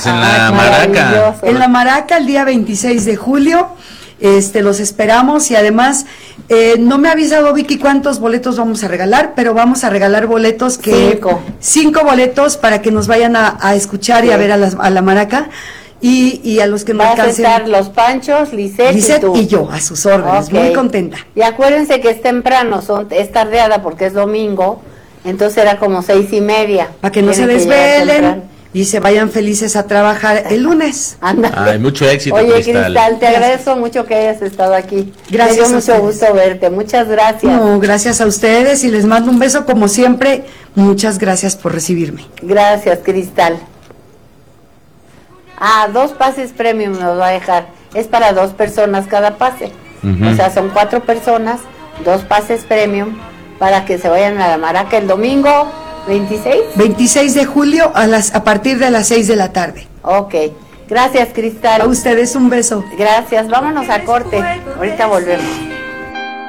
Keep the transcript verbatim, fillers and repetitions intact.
En la Ay, Maraca. maravilloso. En la Maraca el día veintiséis de julio. Este, los esperamos y además eh, no me ha avisado Vicky cuántos boletos vamos a regalar, pero vamos a regalar boletos que Cinco. cinco boletos para que nos vayan a, a escuchar Sí. y a ver a, las, a la Maraca y, y a los que no Vas a alcancen. estar los Panchos, Lisette, Lisette y tú. y yo a sus órdenes, Ok. muy contenta. Y acuérdense que es temprano, son, es tardeada porque es domingo, entonces era como seis y media. Para que no se Tienen que llegar desvelen temprano. y se vayan felices a trabajar el lunes. Ándale. Ay, mucho éxito, Oye, Cristal. Cristal, te Gracias. agradezco mucho que hayas estado aquí. Gracias Me a dio mucho ustedes. gusto verte. Muchas gracias. No, gracias a ustedes y les mando un beso como siempre. Muchas gracias por recibirme. Gracias, Cristal. Ah, dos pases premium nos va a dejar. Es para dos personas cada pase. Ujú. O sea, son cuatro personas, dos pases premium para que se vayan a la Maraca el domingo veintiséis. veintiséis de julio a las a partir de las seis de la tarde. Ok. Gracias, Cristal. A ustedes un beso. Gracias. Vámonos a corte. Ahorita volvemos.